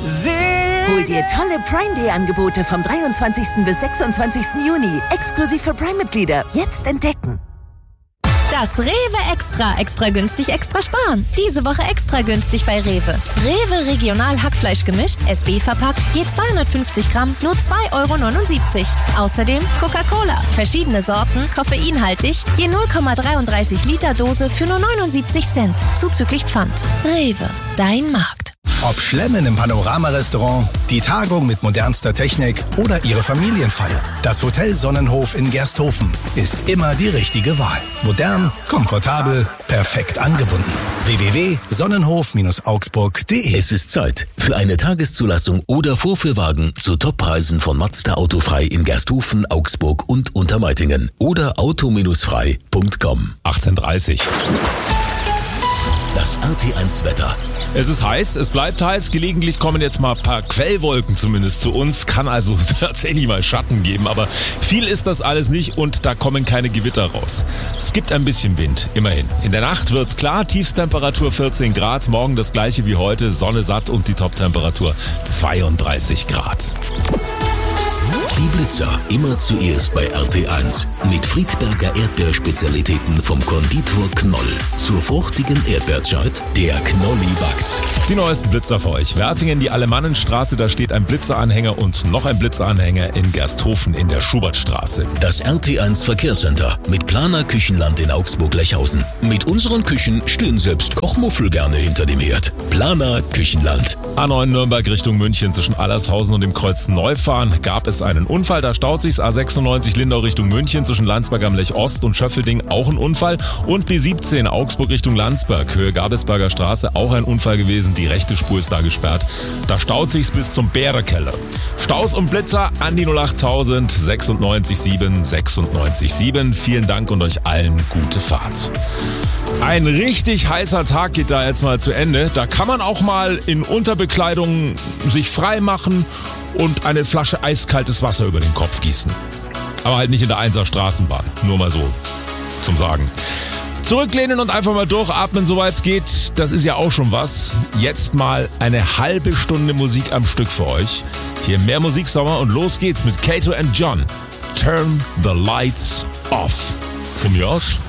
Hol dir tolle Prime Day Angebote vom 23. bis 26. Juni. Exklusiv für Prime-Mitglieder. Jetzt entdecken. Das Rewe Extra günstig, extra sparen. Diese Woche extra günstig bei Rewe. Rewe Regional Hackfleisch gemischt, SB verpackt, je 250 Gramm, nur 2,79 €. Außerdem Coca-Cola, verschiedene Sorten, koffeinhaltig, je 0,33 Liter Dose für nur 79 Cent, zuzüglich Pfand. Rewe, dein Markt. Ob Schlemmen im Panorama-Restaurant, die Tagung mit modernster Technik oder Ihre Familienfeier. Das Hotel Sonnenhof in Gersthofen ist immer die richtige Wahl. Modern, komfortabel, perfekt angebunden. www.sonnenhof-augsburg.de. Es ist Zeit für eine Tageszulassung oder Vorführwagen zu Toppreisen von Mazda Autofrei in Gersthofen, Augsburg und Untermeitingen oder auto-frei.com. 18:30. Das RT1 Wetter. Es ist heiß, es bleibt heiß. Gelegentlich kommen jetzt mal ein paar Quellwolken zumindest zu uns. Kann also tatsächlich mal Schatten geben, aber viel ist das alles nicht und da kommen keine Gewitter raus. Es gibt ein bisschen Wind, immerhin. In der Nacht wird's klar, Tiefstemperatur 14 Grad. Morgen das gleiche wie heute, Sonne satt und die Toptemperatur 32 Grad. Die Blitzer immer zuerst bei RT1 mit Friedberger Erdbeerspezialitäten vom Konditor Knoll. Zur fruchtigen Erdbeerzeit, der Knolli backt. Die neuesten Blitzer für euch. Wertingen, die Alemannenstraße, da steht ein Blitzeranhänger und noch ein Blitzeranhänger in Gersthofen in der Schubertstraße. Das RT1 Verkehrscenter mit Planer Küchenland in Augsburg-Lechhausen. Mit unseren Küchen stehen selbst Kochmuffel gerne hinter dem Herd. Planer Küchenland. A9 Nürnberg Richtung München zwischen Allershausen und dem Kreuz Neufahren gab es einen Unfall, da staut sich's. A96 Lindau Richtung München zwischen Landsberg am Lech Ost und Schöffelding auch ein Unfall. Und B17 Augsburg Richtung Landsberg, Höhe Gabelsberger Straße, auch ein Unfall gewesen. Die rechte Spur ist da gesperrt. Da staut sich's bis zum Bärekeller. Staus und Blitzer an die 08000 96 7 96 7. Vielen Dank und euch allen gute Fahrt. Ein richtig heißer Tag geht da jetzt mal zu Ende. Da kann man auch mal in Unterbekleidung sich frei machen und eine Flasche eiskaltes Wasser über den Kopf gießen. Aber halt nicht in der 1er Straßenbahn. Nur mal so zum Sagen. Zurücklehnen und einfach mal durchatmen, soweit es geht. Das ist ja auch schon was. Jetzt mal eine halbe Stunde Musik am Stück für euch. Hier mehr Musiksommer und los geht's mit Kato and John. Turn the lights off. Von mir aus.